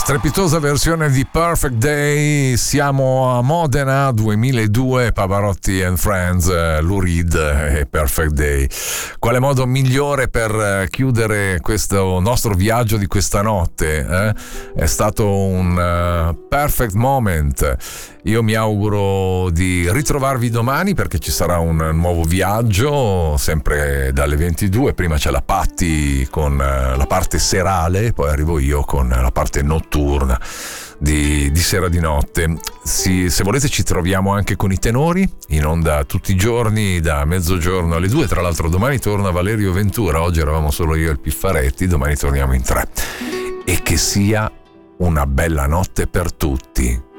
Strepitosa versione di Perfect Day. Siamo a Modena 2002, Pavarotti and Friends, Lou Reed e Perfect Day. Quale modo migliore per chiudere questo nostro viaggio di questa notte? È stato un perfect moment. Io mi auguro di ritrovarvi domani, perché ci sarà un nuovo viaggio sempre dalle 22. Prima c'è la Patti con la parte serale, poi arrivo io con la parte notturna di sera di notte. Se volete ci troviamo anche con i tenori in onda tutti i giorni da mezzogiorno alle 2. Tra l'altro domani torna Valerio Ventura, oggi eravamo solo io e il Piffaretti, domani torniamo in 3. E che sia una bella notte per tutti.